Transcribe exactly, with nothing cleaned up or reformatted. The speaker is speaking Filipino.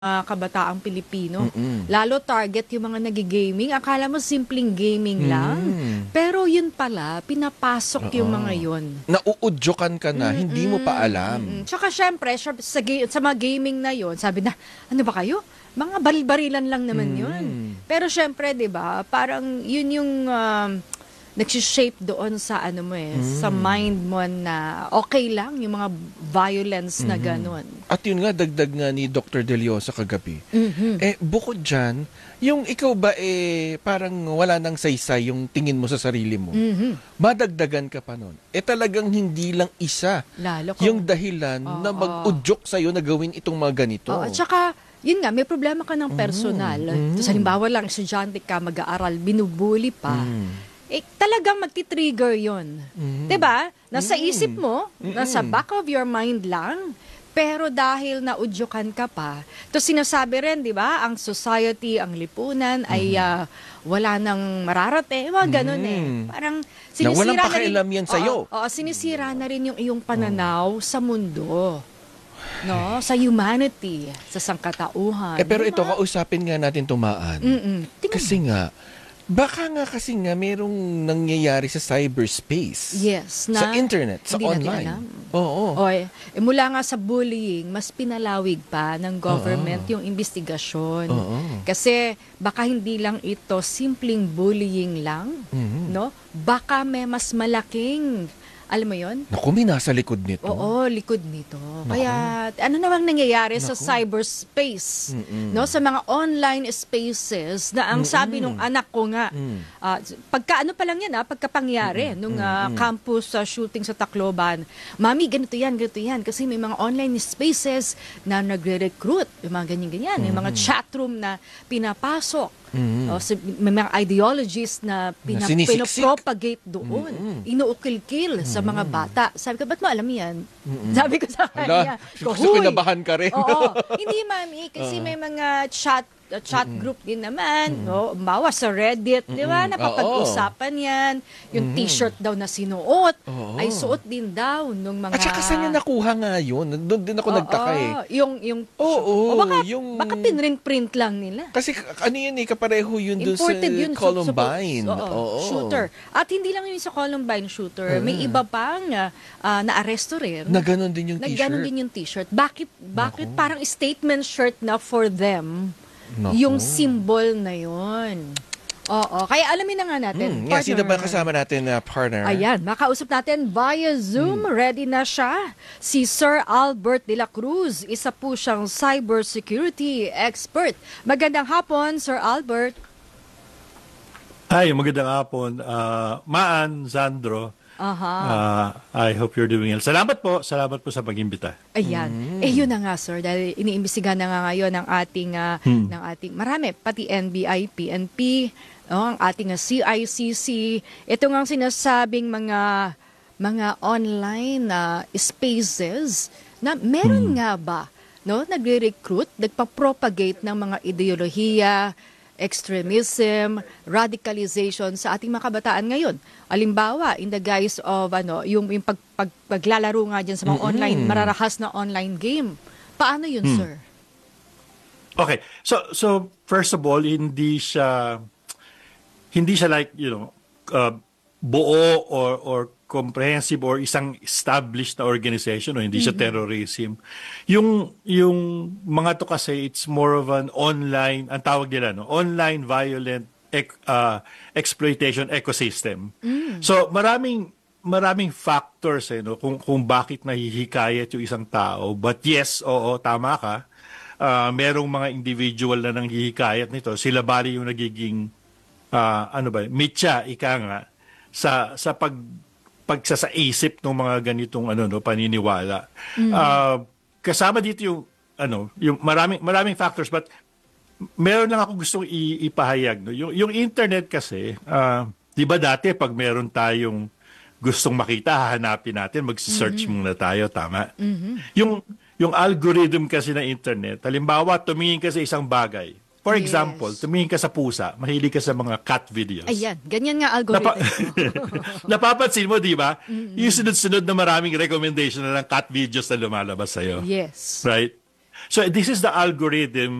uh, kabataang Pilipino. Mm-mm. Lalo target yung mga nagigaming. Akala mo simpleng gaming lang. Mm. Pero yun pala, pinapasok Oo. yung mga yun. Nauudyokan ka na, Mm-mm. hindi mo pa alam. Mm-mm. Tsaka syempre, syempre, sa, ga- sa mga gaming na yun, sabi na, ano ba kayo? Mga baril-barilan lang naman Mm. yun. Pero syempre, di ba, parang yun yung um, nagsishape doon sa ano mo eh, Mm. sa mind mo na okay lang yung mga violence na Mhm. ganun. At yun nga, dagdag nga ni Doctor Deliosa kagabi. Mhm. Eh, bukod dyan, yung ikaw ba eh, parang wala nang saysay yung tingin mo sa sarili mo. Mhm. Madagdagan ka pa nun. Eh talagang hindi lang isa Lalo kung... yung dahilan na Oo. mag-udyok sa'yo na gawin itong mga ganito. Oo, at saka, yun nga, may problema ka ng personal. Mm. Tapos halimbawa lang, estudyante ka, mag-aaral, binubuli pa. Mm. Eh, talagang magti-trigger yun. Mhm. 'Di ba? Nasa Mm. isip mo, Mm-mm. nasa back of your mind lang. Pero dahil naudyukan ka pa, to sinasabi rin, 'di ba, ang society, ang lipunan ay ah, wala nang mararate, mga ganun eh. Mm. Parang Na sinisira walang na rin, pakialam yan sa'yo. Oo, oo, sinisira na rin yung iyong pananaw sa mundo. No, sa humanity, sa sangkatauhan. Eh pero Di ito, ba? kausapin nga natin tumaan. Mm-mm. Tingnan Kasi nga, baka nga kasi nga merong nangyayari sa cyberspace. Yes, Sa na internet, sa hindi natin online. alam. Oo. Oy, eh, mula nga sa bullying, mas pinalawig pa ng government Oo. yung investigasyon. Oo. Kasi baka hindi lang ito simpleng bullying lang, Mhm. no? Baka may mas malaking, alam mo 'yon? Naku, may nasa likod nito. Oo, likod nito. Kaya ano namang nangyayari sa Naku. cyberspace, Mm-mm. no? Sa mga online spaces na ang sabi nung anak ko nga, Mm. ah, pagka ano pa lang yan, ah, pagkapangyari nung ah, Mm-mm. campus sa shooting sa Tacloban, mami, ganito yan, ganito yan. Kasi may mga online spaces na nagre-recruit, yung mga ganyan-ganyan. May mga chat room na pinapasok. Mhm. O, si- may mga ideologies na pina, Na sinisiksik. pinopropagate doon. Mm-mm. Inuukil-kil sa mga bata. Sabi ko, ba't mo alam yan? Sabi ko sa Hala, kanya, gusto kinabahan ka rin. Oo. Hindi, mami, kasi may mga chat uh, chat group din naman. No? Bawa sa Reddit, di ba? Mm-mm. Napapag-usapan yan. Yung t-shirt daw na sinuot, Oo. ay suot din daw nung mga... At saka saan niya nakuha nga yun? Doon din ako Oo, nagtaka eh. Yung, yung, Oo, o baka, yung- baka pinrint-print lang nila. Kasi ano yun eh, kapareho yun doon sa Imported yun. so- Columbine. so- oo, Oo. shooter. At hindi lang yun sa Columbine shooter. May iba pang uh, uh, na-aresto rin. Na ganun din yung na t-shirt. ganun din yung t-shirt. Bakit, bakit parang statement shirt na for them Naku. yung symbol na yun? Oo. Kaya alamin na nga natin. Hmm, nga, sino ba partner. kasama natin na partner? Ayan, makausap natin via Zoom. Ready na siya. Si Sir Albert de la Cruz. Isa po siyang cybersecurity expert. Magandang hapon, Sir Albert. Hi, magandang hapon. Uh, Maan, Sandro. Aha. Uh, I hope you're doing well. Salamat po. Salamat po sa pag-imbita. Ayan. Eh yun na nga sir dahil iniimbestigahan na nga ngayon ng ating ah, Hmm. ng ating marami pati N B I, P N P, oh, ang ating ah, C I C C. Ito nga ang sinasabing mga mga online na spaces na meron nga ba no nagre-recruit, nagpa-propagate ng mga ideolohiya, extremism, radicalization sa ating mga kabataan ngayon. Alimbawa, in the guise of ano, yung, yung pag, pag, paglalaro nga dyan sa mga online, mararahas na online game. Paano yun, sir? Okay. So, so first of all, hindi siya, hindi siya like, you know, uh, buo or, or comprehensive or isang established na organization o hindi siya terrorism. Yung yung mga to kasi it's more of an online, ang tawag nila no, online violent ec- uh, exploitation ecosystem. So maraming maraming factors eh no kung kung bakit nahihikayat yung isang tao. But yes, oo, tama ka. Uh, merong mga individual na nanghihikayat nito. Sila bali yung nagiging uh, ano ba, mitya ika nga sa sa pag pagsasaisip ng mga ganitong ano no paniniwala. Uh, kasama dito yung ano, yung maraming maraming factors but meron lang ako gustong i- ipahayag no. Yung yung internet kasi, uh, 'di ba dati pag meron tayong gustong makita, hahanapin natin, mag-search muna tayo, tama? Yung yung algorithm kasi ng internet, halimbawa tumingin ka sa isang bagay. For Yes. example, tumingin ka sa pusa, mahilig ka sa mga cat videos. Ayan, ganyan nga algorithm. Napa- Napapansin mo, di ba? Yung sunod-sunod na maraming recommendation na ng cat videos na lumalabas sa'yo. Yes. Right? So this is the algorithm